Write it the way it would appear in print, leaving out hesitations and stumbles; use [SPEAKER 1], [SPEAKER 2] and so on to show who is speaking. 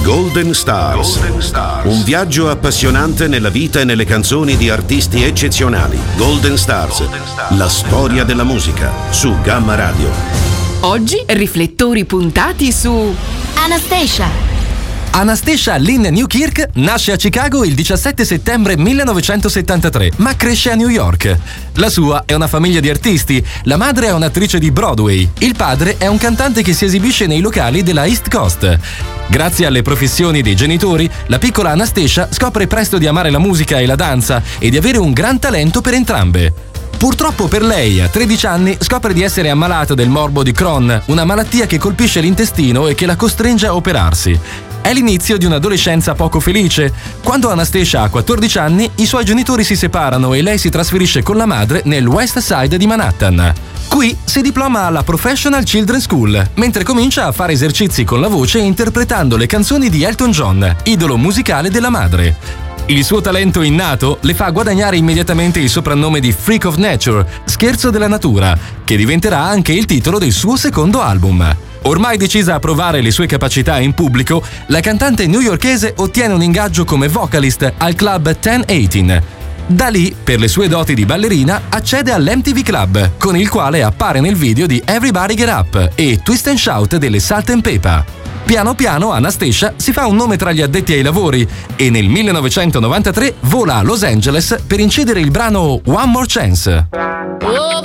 [SPEAKER 1] Golden Stars. Un viaggio appassionante nella vita e nelle canzoni di artisti eccezionali. Golden Stars. La storia della musica su Gamma Radio.
[SPEAKER 2] Oggi riflettori puntati su
[SPEAKER 3] Anastacia.
[SPEAKER 4] Anastacia Lynn Newkirk nasce a Chicago il 17 settembre 1973, ma cresce a New York. La sua è una famiglia di artisti, la madre è un'attrice di Broadway, il padre è un cantante che si esibisce nei locali della East Coast. Grazie alle professioni dei genitori, la piccola Anastacia scopre presto di amare la musica e la danza e di avere un gran talento per entrambe. Purtroppo per lei, a 13 anni, scopre di essere ammalata del morbo di Crohn, una malattia che colpisce l'intestino e che la costringe a operarsi. È l'inizio di un'adolescenza poco felice. Quando Anastacia ha 14 anni, i suoi genitori si separano e lei si trasferisce con la madre nel West Side di Manhattan. Qui si diploma alla Professional Children's School, mentre comincia a fare esercizi con la voce interpretando le canzoni di Elton John, idolo musicale della madre. Il suo talento innato le fa guadagnare immediatamente il soprannome di Freak of Nature, scherzo della natura, che diventerà anche il titolo del suo secondo album. Ormai decisa a provare le sue capacità in pubblico, la cantante newyorkese ottiene un ingaggio come vocalist al club 1018. Da lì, per le sue doti di ballerina, accede all'MTV Club, con il quale appare nel video di Everybody Get Up e Twist and Shout delle Salt-N-Pepa. Piano piano Anastacia si fa un nome tra gli addetti ai lavori e nel 1993 vola a Los Angeles per incidere il brano One More Chance.
[SPEAKER 3] Oh